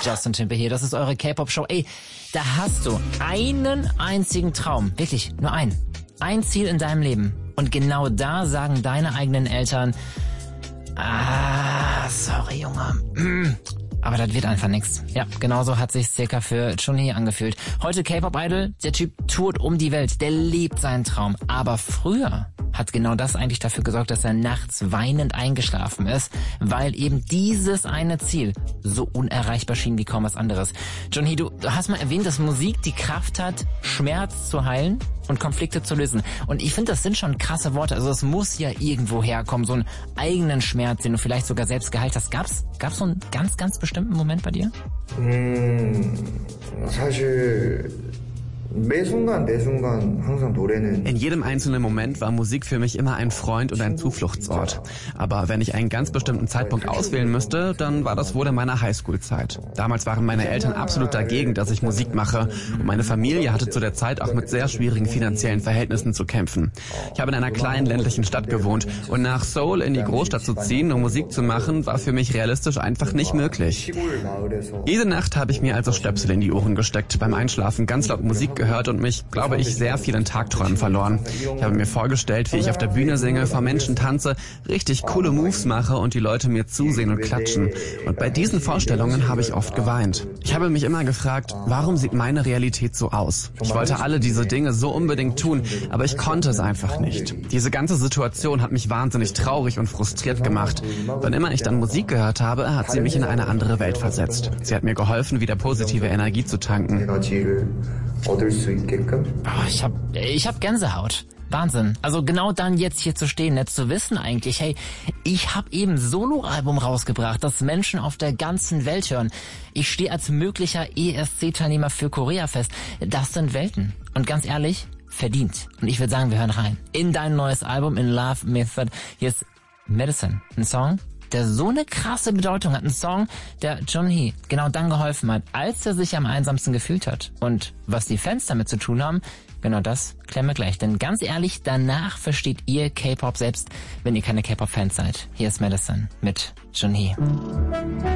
Justin Timber hier. Das ist eure K-Pop-Show. Ey, da hast du einen einzigen Traum. Wirklich, nur einen. Ein Ziel in deinem Leben. Und genau da sagen deine eigenen Eltern, sorry, Junge. Aber das wird einfach nix. Ja, genauso hat sich's circa für Chunhee angefühlt. Heute K-Pop-Idol, der Typ tourt um die Welt, der lebt seinen Traum. Aber früher hat genau das eigentlich dafür gesorgt, dass er nachts weinend eingeschlafen ist, weil eben dieses eine Ziel so unerreichbar schien wie kaum was anderes. Chunhee, du hast mal erwähnt, dass Musik die Kraft hat, Schmerz zu heilen und Konflikte zu lösen. Und ich finde, das sind schon krasse Worte. Also es muss ja irgendwo herkommen, so einen eigenen Schmerz, den du vielleicht sogar selbst geheilt hast. Gab's so einen ganz, ganz bestimmten Moment bei dir? 사실 In jedem einzelnen Moment war Musik für mich immer ein Freund und ein Zufluchtsort. Aber wenn ich einen ganz bestimmten Zeitpunkt auswählen müsste, dann war das wohl in meiner Highschool-Zeit. Damals waren meine Eltern absolut dagegen, dass ich Musik mache. Und meine Familie hatte zu der Zeit auch mit sehr schwierigen finanziellen Verhältnissen zu kämpfen. Ich habe in einer kleinen ländlichen Stadt gewohnt und nach Seoul in die Großstadt zu ziehen, um Musik zu machen, war für mich realistisch einfach nicht möglich. Jede Nacht habe ich mir also Stöpsel in die Ohren gesteckt, beim Einschlafen ganz laut Musik gehört und mich, glaube ich, sehr viel in Tagträumen verloren. Ich habe mir vorgestellt, wie ich auf der Bühne singe, vor Menschen tanze, richtig coole Moves mache und die Leute mir zusehen und klatschen. Und bei diesen Vorstellungen habe ich oft geweint. Ich habe mich immer gefragt, warum sieht meine Realität so aus? Ich wollte alle diese Dinge so unbedingt tun, aber ich konnte es einfach nicht. Diese ganze Situation hat mich wahnsinnig traurig und frustriert gemacht. Wann immer ich dann Musik gehört habe, hat sie mich in eine andere Welt versetzt. Sie hat mir geholfen, wieder positive Energie zu tanken. Ich hab Gänsehaut. Wahnsinn. Also genau dann jetzt hier zu stehen, jetzt zu wissen eigentlich, hey, ich habe eben ein Soloalbum rausgebracht, das Menschen auf der ganzen Welt hören. Ich stehe als möglicher ESC-Teilnehmer für Korea fest. Das sind Welten. Und ganz ehrlich, verdient. Und ich würde sagen, wir hören rein. In dein neues Album, in Love Method. Hier ist Medicine. Ein Song, der so eine krasse Bedeutung hat. Ein Song, der Chunhee genau dann geholfen hat, als er sich am einsamsten gefühlt hat. Und was die Fans damit zu tun haben, genau das klären wir gleich. Denn ganz ehrlich, danach versteht ihr K-Pop selbst, wenn ihr keine K-Pop-Fans seid. Hier ist Medicine mit Chunhee.